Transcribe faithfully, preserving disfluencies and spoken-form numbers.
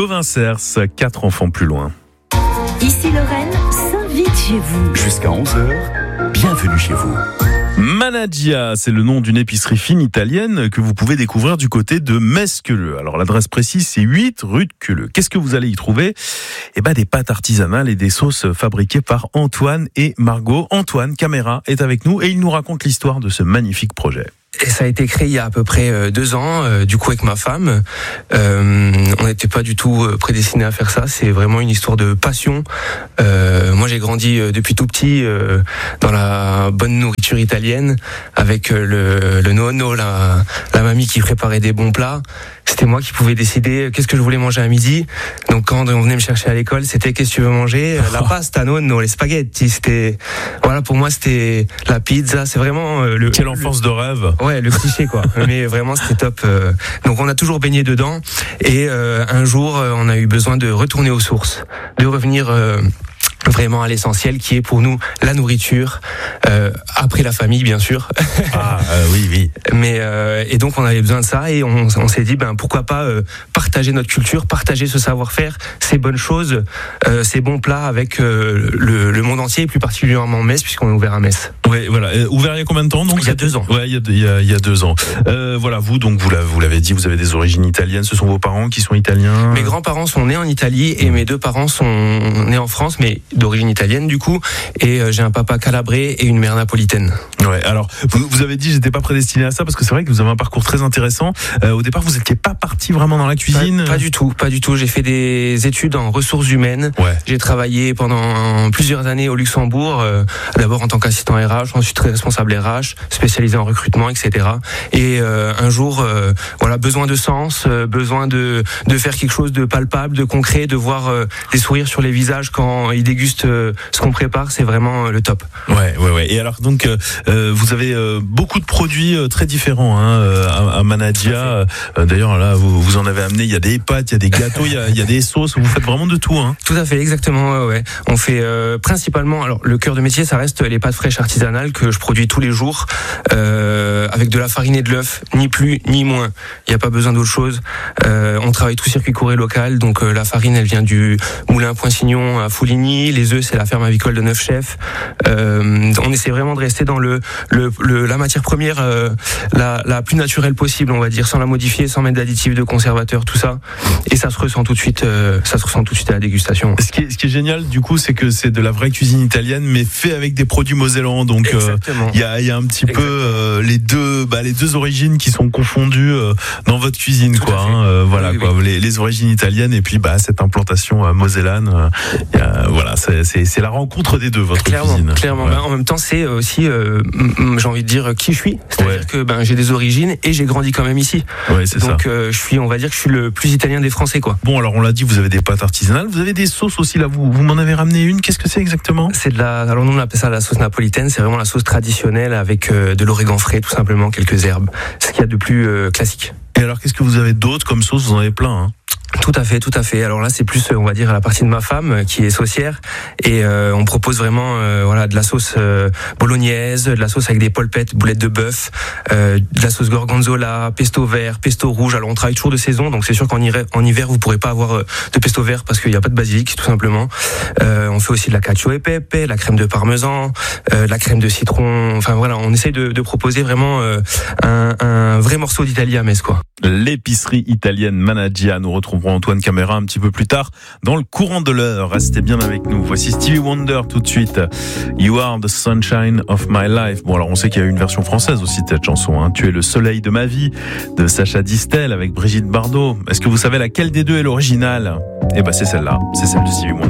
Levain-Cers, quatre enfants plus loin. Ici Lorraine, s'invite chez vous. Jusqu'à onze heures, bienvenue chez vous. Managgia, c'est le nom d'une épicerie fine italienne que vous pouvez découvrir du côté de Metz-Queuleux. Alors l'adresse précise, c'est huit rue de Queuleux. Qu'est-ce que vous allez y trouver ? Eh ben des pâtes artisanales et des sauces fabriquées par Antoine et Margot. Antoine, caméra, est avec nous et il nous raconte l'histoire de ce magnifique projet. Et ça a été créé il y a à peu près euh, deux ans, euh, du coup avec ma femme. Euh, on n'était pas du tout euh, prédestinés à faire ça. C'est vraiment une histoire de passion. Euh, moi, j'ai grandi euh, depuis tout petit euh, dans la bonne nourriture italienne, avec euh, le, le nonno, la, la mamie qui préparait des bons plats. C'était moi qui pouvais décider qu'est-ce que je voulais manger à midi. Donc quand on venait me chercher à l'école, c'était qu'est-ce que tu veux manger ? La pasta, nonno, les spaghettis. C'était voilà, pour moi c'était la pizza. C'est vraiment euh, le. Quelle enfance de rêve. Ouais, le cliché quoi. Mais vraiment c'était top. Donc on a toujours baigné dedans. Et euh, un jour, on a eu besoin de retourner aux sources, de revenir. Euh, vraiment à l'essentiel qui est pour nous la nourriture, euh, après la famille bien sûr. Ah euh, oui oui. Mais euh, et donc on avait besoin de ça et on, on s'est dit ben pourquoi pas euh, partager notre culture, partager ce savoir-faire, ces bonnes choses, euh, ces bons plats avec euh, le, le monde entier et plus particulièrement Metz puisqu'on est ouvert à Metz. Ouais voilà. Euh, ouvert il y a combien de temps donc ? Il y a deux ans. Ouais il y a, il y a, il y a deux ans. Euh, voilà vous donc vous l'avez, vous l'avez dit, vous avez des origines italiennes. Ce sont vos parents qui sont italiens ? Mes grands-parents sont nés en Italie et mes deux parents sont nés en France mais d'origine italienne du coup, et euh, j'ai un papa calabré et une mère napolitaine. Ouais, alors vous, vous avez dit j'étais pas prédestiné à ça parce que c'est vrai que vous avez un parcours très intéressant. Euh, au départ, vous étiez pas parti vraiment dans la cuisine. Pas, pas du tout, pas du tout. J'ai fait des études en ressources humaines. Ouais. J'ai travaillé pendant plusieurs années au Luxembourg, euh, d'abord en tant qu'assistant R H, ensuite responsable R H, spécialisé en recrutement, et cetera. Et euh, un jour, euh, voilà, besoin de sens, euh, besoin de de faire quelque chose de palpable, de concret, de voir euh, des sourires sur les visages quand ils dégustent euh, ce qu'on prépare, c'est vraiment le top. Ouais, ouais, ouais. Et alors donc, euh, vous avez euh, beaucoup de produits euh, très différents hein, euh, à, à Managgia. Euh, d'ailleurs, là, vous, vous en avez amené. Il y a des pâtes, il y a des gâteaux, il y a, il y a des sauces. Vous faites vraiment de tout, hein. Tout à fait, exactement. Ouais, ouais. On fait euh, principalement. Alors, le cœur de métier, ça reste les pâtes fraîches artisanales que je produis tous les jours euh, avec de la farine et de l'œuf, ni plus ni moins. Il n'y a pas besoin d'autre chose. Euh, on travaille tout circuit court et local. Donc, euh, la farine, elle vient du moulin Poinsignon à Fouligny. Les œufs, c'est la ferme avicole de Neuf Chefs. Euh, on essaie vraiment de rester dans le, le, le la matière première euh, la, la plus naturelle possible, on va dire, sans la modifier, sans mettre d'additifs, de conservateurs, tout ça. Et ça se ressent tout de suite. Euh, ça se ressent tout de suite à la dégustation. Ce qui est, ce qui est génial, du coup, c'est que c'est de la vraie cuisine italienne, mais fait avec des produits mosellans. Donc, il euh, y a, y a un petit Exactement. peu euh, les deux, bah, les deux origines qui sont confondues euh, dans votre cuisine, tout quoi. Hein, euh, voilà, oui, quoi. Oui. Les, les origines italiennes et puis bah cette implantation euh, mosellane. Euh, y a, voilà, c'est, c'est, c'est la rencontre des deux, votre clairement, cuisine. Clairement. Ouais. Ben, en même temps, c'est aussi, euh, j'ai envie de dire, qui je suis. C'est-à-dire ouais. que ben j'ai des origines et j'ai grandi quand même ici. Ouais, c'est Donc ça. Euh, je suis, on va dire que je suis le plus italien des Français, quoi. Bon, alors on l'a dit, vous avez des pâtes artisanales, vous avez des sauces aussi là. Vous, vous m'en avez ramené une. Qu'est-ce que c'est exactement ? C'est de la. Alors nous on appelle ça la sauce napolitaine. C'est vraiment la sauce traditionnelle avec euh, de l'origan frais, tout simplement, quelques herbes. Ce qu'il y a de plus euh, classique. Et alors, qu'est-ce que vous avez d'autre comme sauce ? Vous en avez plein, hein ? Tout à fait, tout à fait. Alors là, c'est plus, on va dire, la partie de ma femme qui est saucière, et euh, on propose vraiment, euh, voilà, de la sauce euh, bolognaise, de la sauce avec des polpettes, boulettes de bœuf, euh, de la sauce gorgonzola, pesto vert, pesto rouge. Alors on travaille toujours de saison, donc c'est sûr qu'en hiver, en hiver, vous pourrez pas avoir de pesto vert parce qu'il n'y a pas de basilic, tout simplement. Euh, on fait aussi de la cacio e pepe, la crème de parmesan, euh, la crème de citron. Enfin voilà, on essaye de, de proposer vraiment euh, un, un vrai morceau d'Italie à Metz, quoi. L'épicerie italienne Managgia. Nous retrouverons Antoine Caméra un petit peu plus tard dans le courant de l'heure. Restez bien avec nous. Voici Stevie Wonder tout de suite. You are the sunshine of my life. Bon, alors on sait qu'il y a une version française aussi de cette chanson, hein. Tu es le soleil de ma vie, de Sacha Distel avec Brigitte Bardot. Est-ce que vous savez laquelle des deux est l'original ? Eh ben c'est celle-là. C'est celle de Stevie Wonder.